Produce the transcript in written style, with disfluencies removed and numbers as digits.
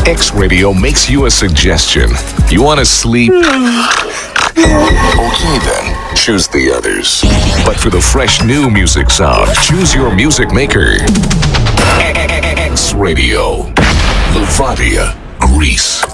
X Radio makes you a suggestion. You want to sleep? Okay then, choose the others. But for the fresh new music sound, choose your music maker. X Radio, Livadia, Greece.